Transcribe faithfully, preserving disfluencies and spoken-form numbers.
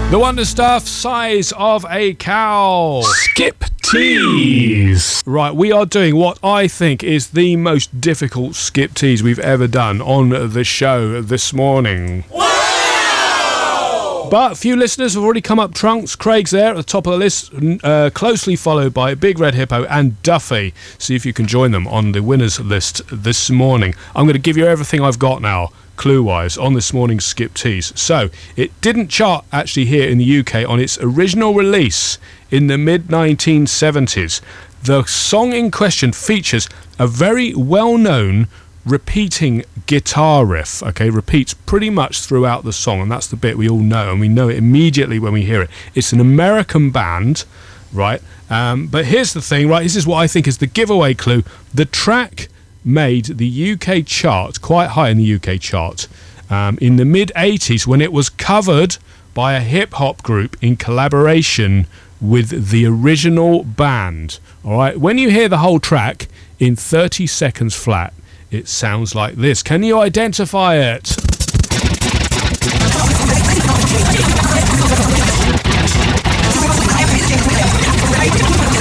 The Wonder Stuff, Size of a Cow. Skip tease. Right, we are doing what I think is the most difficult skip tease we've ever done on the show this morning. Wow! But a few listeners have already come up trunks. Craig's there at the top of the list, uh, closely followed by Big Red Hippo and Duffy. See if you can join them on the winners list this morning. I'm going to give you everything I've got now, clue-wise, on this morning's skip tease. So, it didn't chart actually here in the U K on its original release in the mid nineteen seventies. The song in question features a very well-known repeating guitar riff, okay, repeats pretty much throughout the song, and that's the bit we all know, and we know it immediately when we hear it. It's an American band, right, um, but here's the thing, right, this is what I think is the giveaway clue. The track made the U K chart, quite high in the U K chart, um, in the mid eighties when it was covered by a hip-hop group in collaboration with the original band. All right, when you hear the whole track in thirty seconds flat, it sounds like this. Can you identify it?